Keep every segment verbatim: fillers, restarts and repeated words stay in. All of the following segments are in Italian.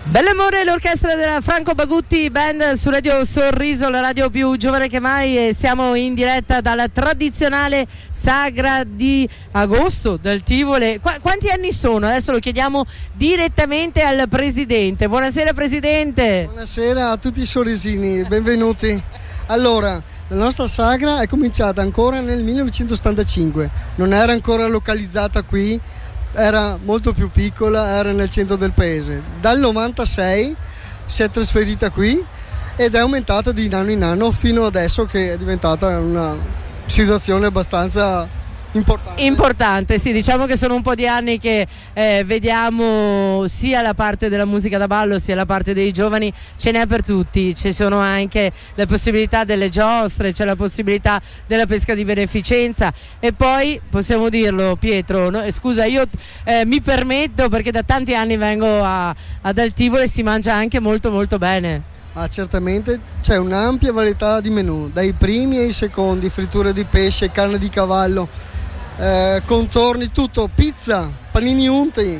Bell'amore, l'orchestra della Franco Bagutti Band su Radio Sorriso, la radio più giovane che mai, e siamo in diretta dalla tradizionale sagra di agosto del Tivoli. Qu- quanti anni sono? Adesso lo chiediamo direttamente al Presidente. Buonasera Presidente. Buonasera a tutti i sorrisini, benvenuti. Allora, la nostra sagra è cominciata ancora nel millenovecentosettantacinque, non era ancora localizzata qui, era molto più piccola, era nel centro del paese. Dal novantasei si è trasferita qui ed è aumentata di anno in anno fino adesso, che è diventata una situazione abbastanza importante. Importante, sì, diciamo che sono un po' di anni che eh, vediamo sia la parte della musica da ballo sia la parte dei giovani, ce n'è per tutti, ci sono anche le possibilità delle giostre, c'è la possibilità della pesca di beneficenza e poi possiamo dirlo Pietro, no? Scusa, io eh, mi permetto perché da tanti anni vengo a, ad Altivole e si mangia anche molto molto bene. Ah, certamente c'è un'ampia varietà di menù, dai primi ai secondi, fritture di pesce, carne di cavallo, Eh, contorni, tutto, pizza, panini unti,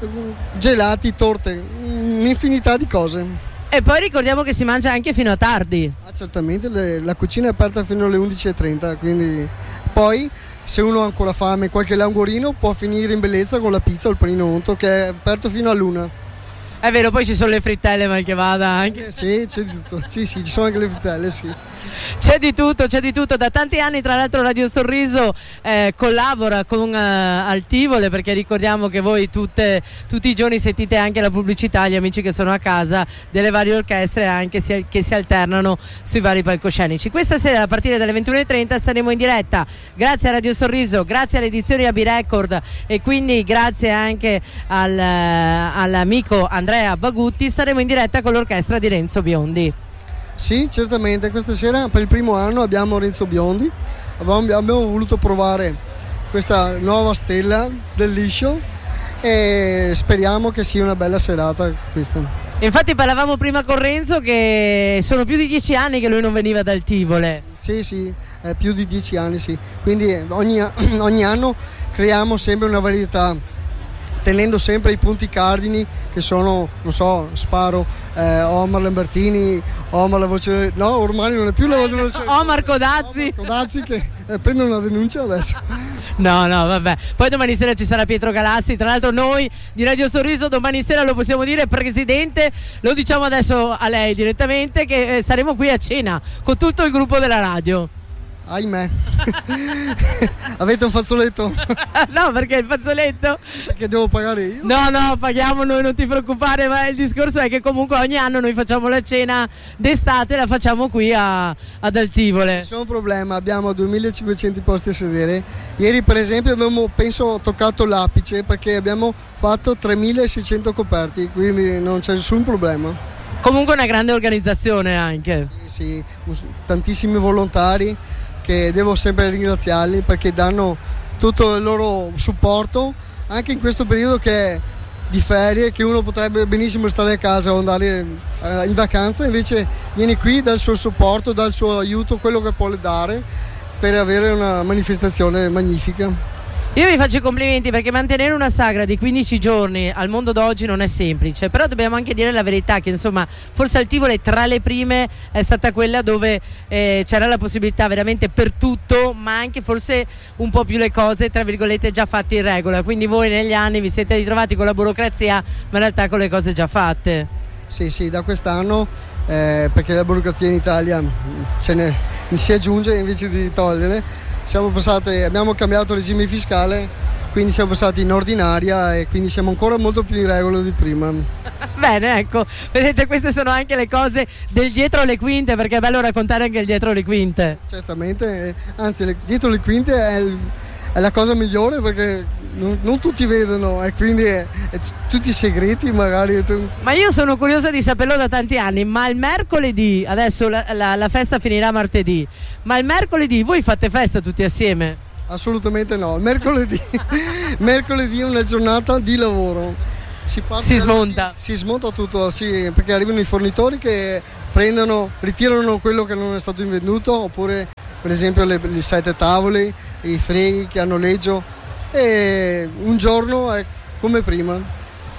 gelati, torte, un'infinità di cose. E poi ricordiamo che si mangia anche fino a tardi. Ah, certamente, le, la cucina è aperta fino alle undici e trenta, quindi poi se uno ha ancora fame, qualche languorino può finire in bellezza con la pizza o il panino unto, che è aperto fino all'una. È vero, poi ci sono le frittelle, mal che vada anche. Eh, sì, c'è di tutto. Sì, sì, ci sono anche le frittelle, sì. C'è di tutto, c'è di tutto. Da tanti anni, tra l'altro, Radio Sorriso eh, collabora con uh, Altivole, perché ricordiamo che voi tutte, tutti i giorni sentite anche la pubblicità, gli amici che sono a casa, delle varie orchestre anche si, che si alternano sui vari palcoscenici. Questa sera, a partire dalle ventuno e trenta, saremo in diretta. Grazie a Radio Sorriso, grazie alle edizioni A B Record e quindi grazie anche al, all'amico Andrea Bagutti, saremo in diretta con l'orchestra di Renzo Biondi. Sì, certamente, questa sera per il primo anno abbiamo Renzo Biondi, abbiamo, abbiamo voluto provare questa nuova stella del liscio e speriamo che sia una bella serata questa. Infatti parlavamo prima con Renzo che sono più di dieci anni che lui non veniva dal Tivole. Sì, sì, eh, più di dieci anni, sì, quindi ogni, ogni anno creiamo sempre una varietà, tenendo sempre i punti cardini che sono, non so, sparo, eh, Omar Lambertini, Omar la voce, no, ormai non è più la voce, eh, no, Omar Codazzi, Omar Codazzi che eh, prendono una denuncia adesso. No, no, vabbè. Poi domani sera ci sarà Pietro Galassi, tra l'altro noi di Radio Sorriso domani sera, lo possiamo dire, Presidente, lo diciamo adesso a lei direttamente, che eh, saremo qui a cena con tutto il gruppo della radio. Ahimè. Avete un fazzoletto? No, perché il fazzoletto? Perché devo pagare io? No, no, paghiamo noi, non ti preoccupare, ma il discorso è che comunque ogni anno noi facciamo la cena d'estate, la facciamo qui a, ad Altivole. Nessun un problema, abbiamo duemilacinquecento posti a sedere. Ieri per esempio abbiamo, penso, toccato l'apice perché abbiamo fatto tremilaseicento coperti, quindi non c'è nessun problema. Comunque una grande organizzazione anche. Sì, sì, tantissimi volontari che devo sempre ringraziarli perché danno tutto il loro supporto anche in questo periodo che è di ferie, che uno potrebbe benissimo stare a casa o andare in vacanza, invece viene qui, dà il suo supporto, dà il suo aiuto, quello che può dare per avere una manifestazione magnifica. Io vi faccio i complimenti perché mantenere una sagra di quindici giorni al mondo d'oggi non è semplice, però dobbiamo anche dire la verità che insomma forse Altivole tra le prime è stata quella dove eh, c'era la possibilità veramente per tutto, ma anche forse un po' più le cose tra virgolette già fatte in regola, quindi voi negli anni vi siete ritrovati con la burocrazia ma in realtà con le cose già fatte. Sì, sì, da quest'anno eh, perché la burocrazia in Italia ce ne si aggiunge invece di togliere. Siamo passati, abbiamo cambiato regime fiscale, quindi siamo passati in ordinaria e quindi siamo ancora molto più in regola di prima. Bene, ecco, vedete, queste sono anche le cose del dietro le quinte, perché è bello raccontare anche il dietro le quinte. Certamente, anzi le, dietro le quinte è, il, è la cosa migliore perché non, non tutti vedono e quindi è, è tutti segreti magari. Ma io sono curiosa di saperlo da tanti anni, ma il mercoledì, adesso la, la, la festa finirà martedì, ma il mercoledì voi fate festa tutti assieme? Assolutamente no, il mercoledì, mercoledì è una giornata di lavoro. Si, si smonta? Si smonta tutto, sì, perché arrivano i fornitori che prendono, ritirano quello che non è stato invenduto, oppure per esempio le, le sette tavole, i freghi che hanno noleggio, e un giorno è come prima.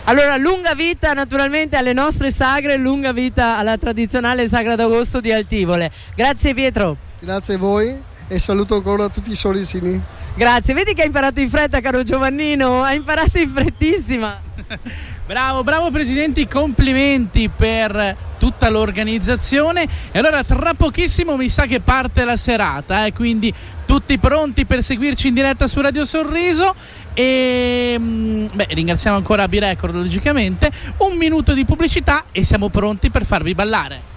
Allora, lunga vita naturalmente alle nostre sagre, lunga vita alla tradizionale Sagra d'Agosto di Altivole. Grazie Pietro. Grazie a voi e saluto ancora tutti i sorisini. Grazie, vedi che hai imparato in fretta, caro Giovannino, hai imparato in frettissima. Bravo, bravo Presidente, complimenti per tutta l'organizzazione. E allora tra pochissimo mi sa che parte la serata, eh? Quindi tutti pronti per seguirci in diretta su Radio Sorriso. E beh, ringraziamo ancora B-Record logicamente. Un minuto di pubblicità e siamo pronti per farvi ballare.